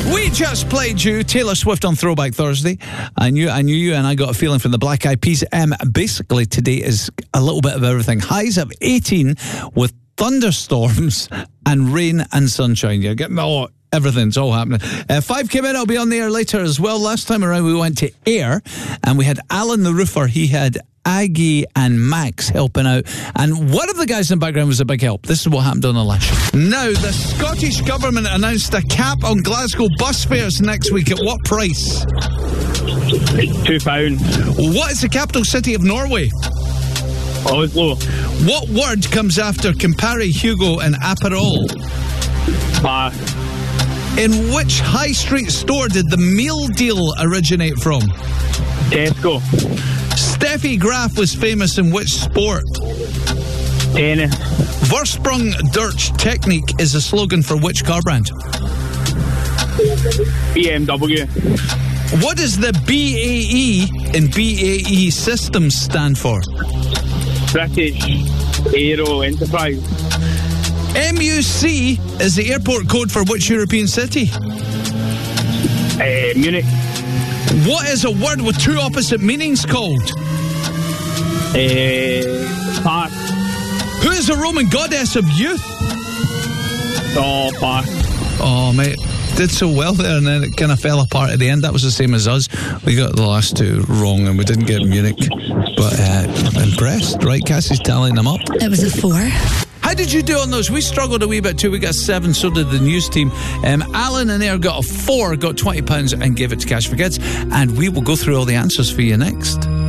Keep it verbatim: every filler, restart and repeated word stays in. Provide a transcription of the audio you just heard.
We just played you Taylor Swift on Throwback Thursday. I knew I knew you, and I got a feeling from the Black Eyed Peas. Um, basically, today is a little bit of everything. Highs of eighteen with thunderstorms and rain and sunshine. You're getting all... Everything's all happening. Uh, five came in. I'll be on the air later as well. Last time around, we went to air, and we had Alan the Roofer. He had Aggie and Max helping out, and one of the guys in the background was a big help. This is what happened on the last show. Now, the Scottish Government announced a cap on Glasgow bus fares next week. At what price? Two pounds. What is the capital city of Norway? Oslo. What word comes after Campari, Hugo, and Aperol? Pass. In which high street store did the meal deal originate from? Tesco. Steffi Graf was famous in which sport? Tennis. Versprung durch Technik is a slogan for which car brand? B M W. What does the B A E in B A E Systems stand for? British Aero Enterprise. M U C is the airport code for which European city? Uh, Munich. What is a word with two opposite meanings called? Uh, pass. Who is the Roman goddess of youth? Oh, pass. Oh, mate. Did so well there, and then it kind of fell apart at the end. That was the same as us. We got the last two wrong, and we didn't get Munich. But uh, I'm impressed, right? Cassie's tallying them up. It was a four. How did you do on those? We struggled a wee bit too. We got seven, so did the news team. Um, Alan and Air got a four, got twenty pounds and gave it to Cash for Kids. And we will go through all the answers for you next.